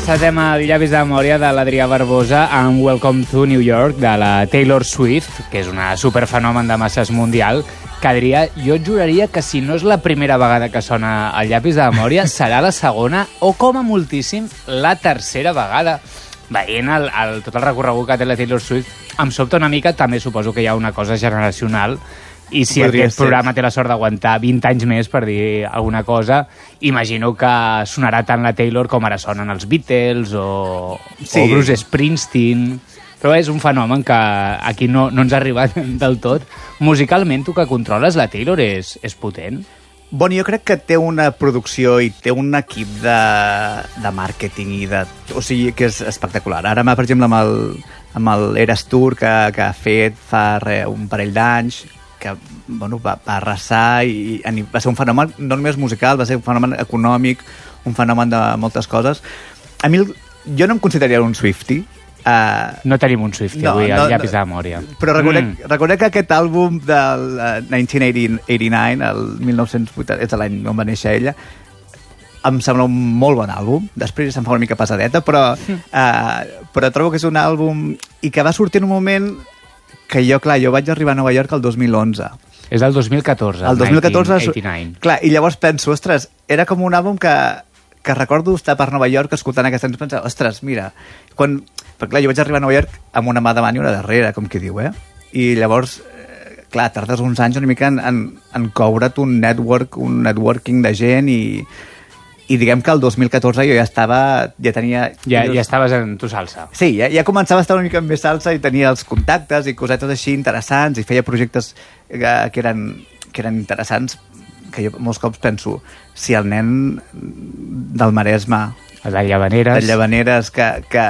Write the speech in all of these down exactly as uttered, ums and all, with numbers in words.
Saltem el llavis de memòria de l'Adrià Barbosa amb Welcome to New York de la Taylor Swift, que és una superfenomen de masses mundial, que, Adrià, jo et juraria que si no és la primera vegada que sona el llapis de memòria, serà la segona o, com a moltíssim, la tercera vegada. Veient el, el, tot el recorregut que té la Taylor Swift, em sobta una mica, també suposo que hi ha una cosa generacional, i si Podria aquest ser. programa té la sort d'aguantar vint anys més per dir alguna cosa, imagino que sonarà tant la Taylor com ara sonen els Beatles o, sí. o Bruce Springsteen. Però és un fenomen que aquí no, no ens ha arribat del tot. Musicalment, tu que controles, la Taylor és, és potent? Bueno, jo crec que té una producció i té un equip de, de màrqueting i de... O sigui, que és espectacular. Ara, per exemple, amb el, amb el Eras Tour que, que ha fet fa re, un parell d'anys, que bueno, va, va arrasar i, i va ser un fenomen no només musical, va ser un fenomen econòmic, un fenomen de moltes coses. A mi, jo no em consideraria un Swiftie. Uh, no tenim un Swiftie no, avui, no, el llapis no, de memòria. Però recordeu, mm. recordeu que aquest àlbum del uh, nineteen eighty-nine, el mil nou-cents vuitanta, és l'any on va néixer ella, em sembla un molt bon àlbum. Després se'm fa una mica pesadeta, però, uh, però trobo que és un àlbum i que va sortir en un moment que jo, clar, jo vaig arribar a Nova York el dos mil onze. És del dos mil catorze, el dos mil catorze, nineteen eighty-nine. Clar, i llavors penso, ostres, era com un àlbum que, que recordo estar per Nova York escoltant aquesta cançó, pensar, ostres, mira, quan... Perquè, clar, jo vaig arribar a Nova York amb una mà davant i una darrere, com qui diu, eh? I llavors, eh, clar, tardes uns anys una mica en, en, en coure't un network, un networking de gent i, i diguem que el dos mil catorze jo ja estava, ja tenia... Ja, ja estaves en tu salsa. Sí, ja, ja començava a estar una mica més salsa i tenia els contactes i cosetes així interessants i feia projectes que, que, eren, que eren interessants, que jo molts cops penso, si el nen del Maresme... El de Llavaneres. El Llavaneres, que... que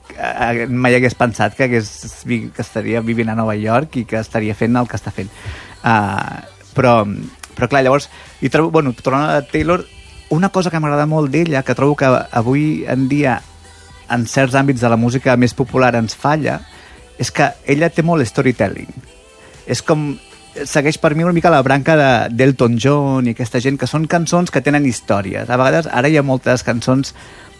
mai hagués pensat que, hagués, que estaria vivint a Nova York i que estaria fent el que està fent. Uh, però, però clar, llavors, i trobo, bueno, tornant a Taylor, una cosa que m'agrada molt d'ella, que trobo que avui en dia en certs àmbits de la música més popular ens falla, és que ella té molt storytelling. És com... segueix per mi una mica la branca de d'Elton John i aquesta gent, que són cançons que tenen històries. A vegades, ara hi ha moltes cançons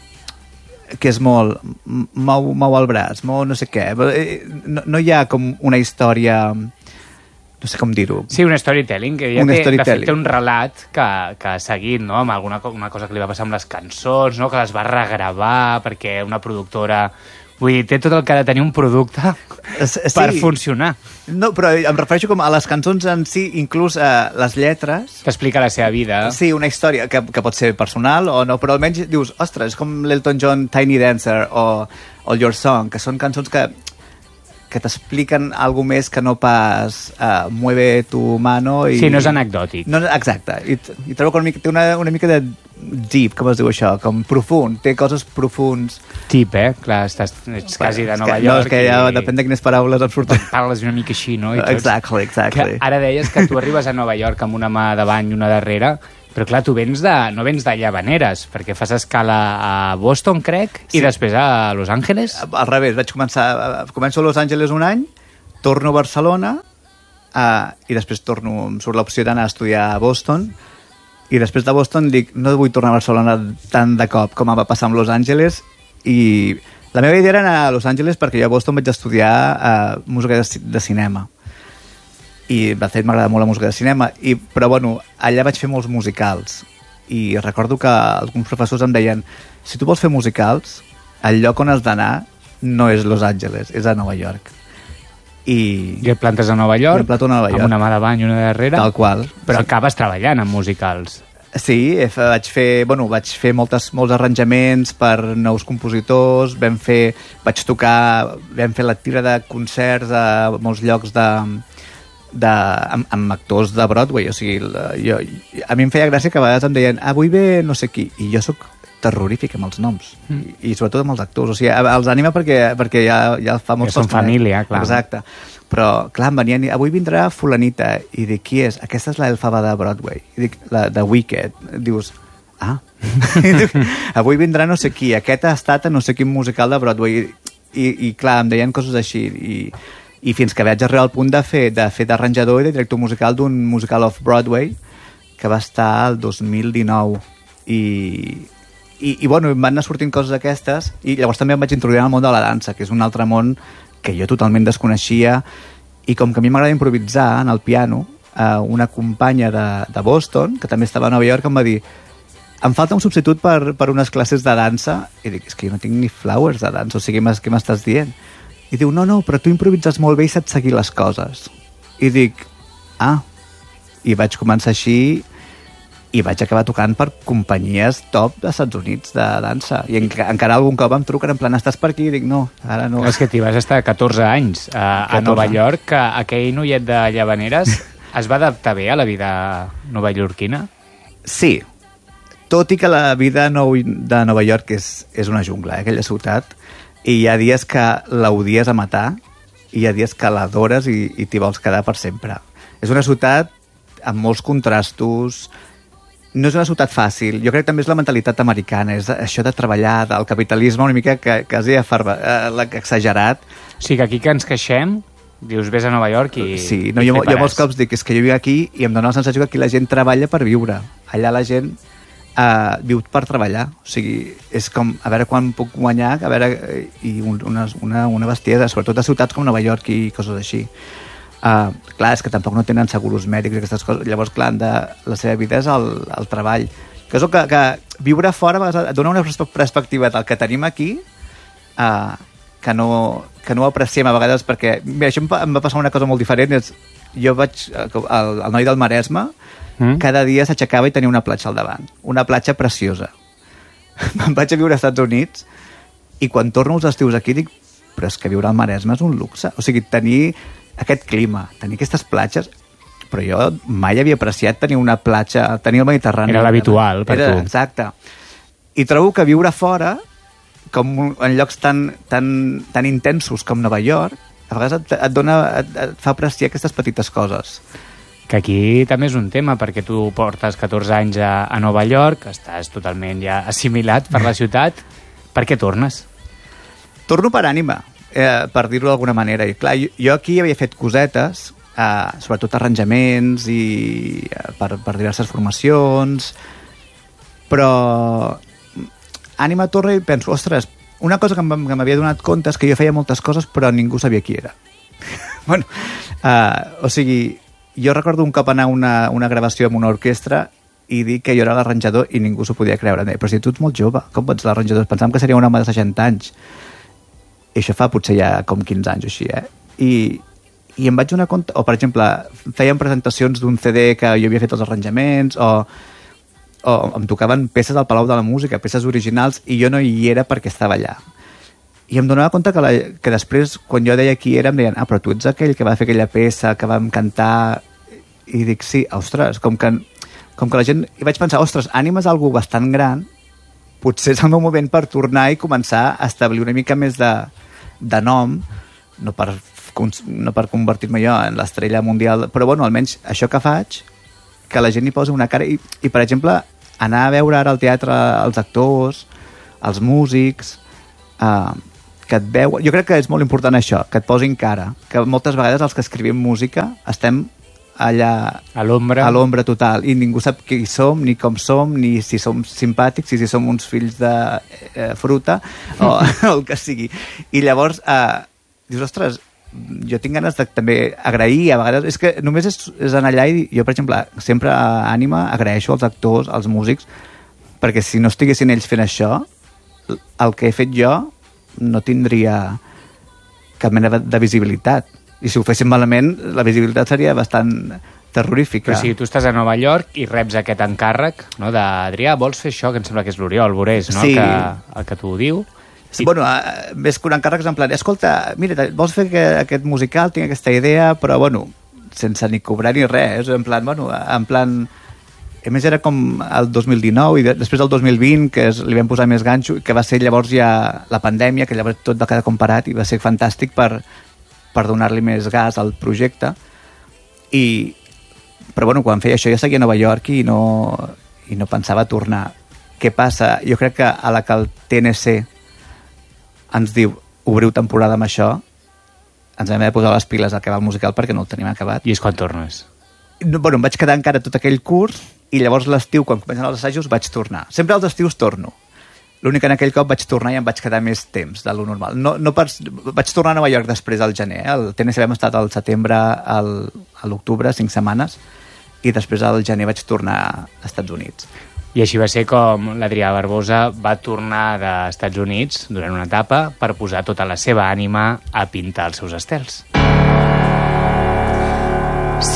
que és molt mou, mou el braç, mou no sé què, no, no hi ha com una història, no sé com dir-ho. Sí, un storytelling, que ja un té, de fet, té un relat que, que ha seguit, no?, amb alguna una cosa que li va passar amb les cançons, no?, que les va regravar perquè una productora... Vull dir, té tot el que ha de tenir un producte sí, per funcionar. No, però em refereixo com a les cançons en si, inclús uh, les lletres... Que explica la seva vida. Sí, una història que, que pot ser personal o no, però almenys dius, ostres, és com l'Elton John Tiny Dancer o, o Your Song, que són cançons que, que t'expliquen alguna més que no pas uh, mueve tu mano... I, sí, no és anecdòtic. No, exacte. I, i trobo que una mica, té una, una mica de... deep, com es diu això? Com profund, té coses profunds. Deep, eh? Clar, estàs, ets bueno, quasi de Nova que, York. No, és que ja i... depèn de quines paraules em surten. Parles una mica així, no? I tots... Exactly, exactly. Que ara deies que tu arribes a Nova York amb una mà davant i una darrere, però clar, tu vens de, no vens de Llavaneres, perquè fas escala a Boston, crec, sí. I després a Los Angeles. Al revés, vaig començar... Començo a Los Angeles un any, torno a Barcelona uh, i després torno... Em surt l'opció d'anar a estudiar a Boston. I després de Boston dic, no vull tornar a Barcelona tant de cop com va passar amb Los Angeles, i la meva idea era anar a Los Angeles perquè jo a Boston vaig estudiar uh, música de, de cinema i de fet m'agrada molt la música de cinema, i, però bueno, allà vaig fer molts musicals i recordo que alguns professors em deien, si tu vols fer musicals, el lloc on has d'anar no és Los Angeles, és a Nova York. I, I et plantes a Nova York, a Nova York amb una mà davant i una darrere, tal qual, però sí. Acabes treballant en musicals. Sí, vaig fer, bueno, vaig fer moltes, molts arranjaments per nous compositors, vam fer, vaig tocar, vam fer la tira de concerts a molts llocs de, de, amb, amb actors de Broadway, o sigui, jo, a mi em feia gràcia que a vegades em deien, avui ve no sé qui, i jo sóc terrorífic amb els noms, mm. i, i sobretot amb els actors, o sigui, els anima perquè, perquè ja, ja fa molts... Que són família, clar. Exacte. Però, clar, em venien, avui vindrà fulanita, i dic, qui és? Aquesta és l'Elfaba de Broadway, i dic, la de Wicked. Dius, ah, dic, avui vindrà no sé qui, aquest ha estat a no sé quin musical de Broadway, i, i clar, em deien coses així, i, i fins que vaig arribar al punt de fer de fer d'arranjador i de director musical d'un musical off-Broadway, que va estar el dos mil dinou, i... i, i bueno, em van anar sortint coses d'aquestes, i llavors també em vaig introduir en el món de la dansa, que és un altre món que jo totalment desconeixia, i com que a mi m'agrada improvisar en el piano, eh, una companya de, de Boston, que també estava a Nova York, em va dir em falta un substitut per, per unes classes de dansa, i dic, és que jo no tinc ni flowers de dansa, o sigui, què m'estàs dient? I diu, no, no, però tu improvises molt bé i saps seguir les coses. I dic, ah, i vaig començar així, i vaig acabar tocant per companyies top dels Estats Units de dansa, i en, encara algun cop em truquen en plan, estàs per aquí? I dic, no, ara no. És que t'hi vas estar catorze anys a, a Nova York, que aquell noiet de Llavaneres es va adaptar bé a la vida novaiorquina? Sí, tot i que la vida nou, de Nova York és, és una jungla, eh, aquella ciutat, i hi ha dies que l'odies a matar, i hi ha dies que l'adores i, i t'hi vols quedar per sempre. És una ciutat amb molts contrastos, no és una ciutat fàcil. Jo crec que també és la mentalitat americana, és això de treballar, del capitalisme una mica que, quasi afarba, eh, exagerat. O sigui que aquí que ens queixem, dius, vés a Nova York i... Sí, no, jo, jo molts cops dic, és que jo vic aquí i em dóna la sensació que aquí la gent treballa per viure. Allà la gent eh, viu per treballar. O sigui, és com, a veure quan puc guanyar, a veure, i un, una, una, una bestiesa, sobretot a ciutats com Nova York i coses així. Uh, clar, és que tampoc no tenen seguros mèdics i aquestes coses, llavors clar, de, la seva vida és el, el treball, que és el que, que viure fora et dona una perspectiva del que tenim aquí, uh, que, no, que no apreciem a vegades, perquè mira, això em, em va passar una cosa molt diferent, és, jo vaig, el, el noi del Maresme mm. cada dia s'aixecava i tenia una platja al davant, una platja preciosa. Me'n vaig a viure als Estats Units i quan torno els estius aquí dic, però és que viure al Maresme és un luxe, o sigui, tenir aquest clima, tenir aquestes platges, però jo mai havia apreciat tenir una platja, tenir el Mediterrani. Era l'habitual per Era, tu. Exacte. I trobo que viure fora, com en llocs tan, tan, tan intensos com Nova York, a vegades et, et, dona, et, et fa apreciar aquestes petites coses. Que aquí també és un tema, perquè tu portes catorze anys a, a Nova York, estàs totalment ja assimilat per la ciutat. Per què tornes? Torno per ànima. Eh, per dir-ho d'alguna manera. I clar, jo, jo aquí havia fet cosetes, eh, sobretot arranjaments i eh, per, per diverses formacions, però ànima torna i penso, ostres, una cosa que m'havia donat compte és que jo feia moltes coses però ningú sabia qui era. bueno, eh, o sigui, jo recordo un cop anar a una, una gravació amb una orquestra i dir que jo era l'arranjador i ningú s'ho podia creure. Però si tu ets molt jove, com pots ser l'arranjador? Pensàvem que seria un home de seixanta anys. I això fa potser ja com quinze anys o així, eh? I, i em vaig donar compte, o per exemple, fèiem presentacions d'un C D que jo havia fet els arranjaments, o, o em tocaven peces al Palau de la Música, peces originals, i jo no hi era perquè estava allà. I em donava compte que, la, que després, quan jo deia qui era, em deien, ah, però tu ets aquell que va fer aquella peça, que vam cantar... I dic, sí, ostres, com que, com que la gent... I vaig pensar, ostres, ànima és algú bastant gran, potser és el meu moment per tornar i començar a establir una mica més de, de nom, no per, no per convertir-me jo en l'estrella mundial, però bueno, almenys això que faig, que la gent hi posa una cara, i, i per exemple, anar a veure ara al teatre els actors, els músics, eh, que et veu... Jo crec que és molt important això, que et posin cara, que moltes vegades els que escrivim música estem allà a l'ombra a l'ombra total i ningú sap qui som, ni com som, ni si som simpàtics, ni si som uns fills de eh, fruta o, o el que sigui. I llavors eh, dius, ostres, jo tinc ganes de també agrair a vegades, és que només és, és anar allà i jo, per exemple, sempre a Ànima agraeixo als actors, als músics, perquè si no estiguessin ells fent això, el que he fet jo no tindria cap mena de visibilitat. I si ho féssim malament, la visibilitat seria bastant terrorífica. Però si tu estàs a Nova York i reps aquest encàrrec, no, d'Adrià, vols fer això, que em sembla que és l'Oriol Borés, no? Sí. El, que, el que t'ho diu. Sí, I... Bueno, uh, més que un encàrrec és en plan, escolta, mira, vols fer que, aquest musical, tinc aquesta idea, però bueno, sense ni cobrar ni res, en plan, bueno, en plan... A més era com el dos mil dinou i després del dos mil vint, que és, li vam posar més ganxo, que va ser llavors ja la pandèmia, que llavors tot va quedar comparat i va ser fantàstic per, per donar-li més gas al projecte. I, però bueno, quan feia això ja seguia a Nova York i no, i no pensava tornar. Què passa? Jo crec que a la que el T N C ens diu obriu temporada amb això, ens vam haver de posar les piles a acabar el musical perquè no el tenim acabat. I és quan tornes? No, bueno, em vaig quedar encara tot aquell curs i llavors l'estiu, quan comencen els assajos, vaig tornar. Sempre als estius torno. L'únic que en aquell cop vaig tornar i em vaig quedar més temps de lo normal. No, no per, vaig tornar a Nova York després al gener. Eh? El T N C vam estat al setembre, al, a l'octubre, cinc setmanes, i després al gener vaig tornar als Estats Units. I així va ser com l'Adrià Barbosa va tornar dels Estats Units durant una etapa per posar tota la seva ànima a pintar els seus estels.